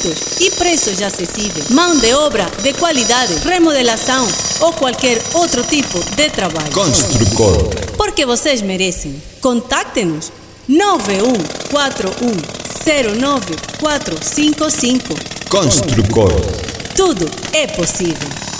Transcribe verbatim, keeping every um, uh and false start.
projetos e preços acessíveis, mão de obra de qualidade, remodelação ou qualquer outro tipo de trabalho. Construcor. Porque vocês merecem. Contacte-nos nove um quatro um zero nove quatro cinco cinco. Construcor. Tudo é possível.